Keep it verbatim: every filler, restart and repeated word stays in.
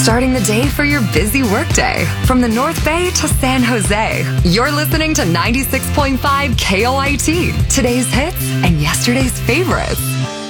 Starting the day for your busy workday from the North Bay to San Jose. You're listening to ninety-six point five K O I T, today's hits and yesterday's favorites.